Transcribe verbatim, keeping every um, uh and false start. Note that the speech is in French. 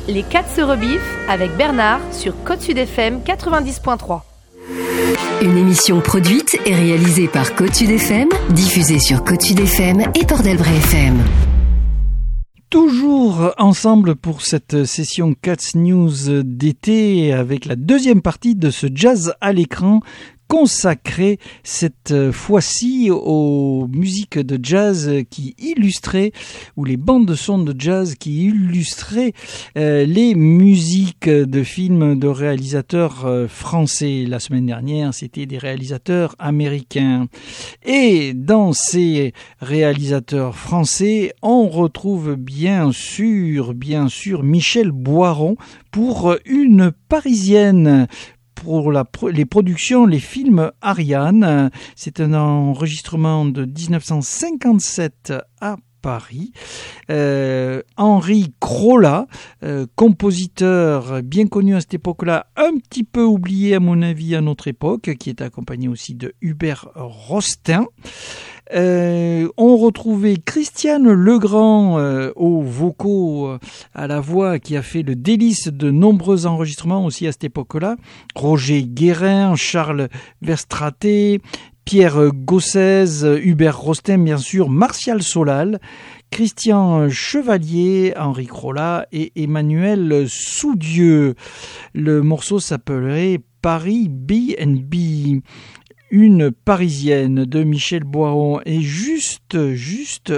Les quatre se rebiffent avec Bernard sur Côte Sud F M quatre-vingt-dix point trois. Une émission produite et réalisée par Côte Sud F M, diffusée sur Côte Sud F M et Port-d'Albret F M. Toujours ensemble pour cette session Cats News d'été avec la deuxième partie de ce jazz à l'écran consacré cette fois-ci aux musiques de jazz qui illustraient, ou les bandes de son de jazz qui illustraient euh, les musiques de films de réalisateurs euh, français. La semaine dernière, c'était des réalisateurs américains. Et dans ces réalisateurs français, on retrouve bien sûr, bien sûr, Michel Boiron pour une Parisienne. Pour la, les productions, les films Ariane. C'est un enregistrement de dix-neuf cent cinquante-sept à Paris. Euh, Henri Crolla, euh, compositeur bien connu à cette époque-là, un petit peu oublié à mon avis à notre époque, qui est accompagné aussi de Hubert Rostin. Euh, on retrouvait Christiane Legrand euh, aux vocaux, euh, à la voix, qui a fait le délice de nombreux enregistrements aussi à cette époque-là. Roger Guérin, Charles Verstraete, Pierre Gossez, Hubert Rostin bien sûr, Martial Solal, Christian Chevalier, Henri Crolla et Emmanuel Soudieu. Le morceau s'appellerait Paris B and B. Une Parisienne de Michel Boiron. Et juste, juste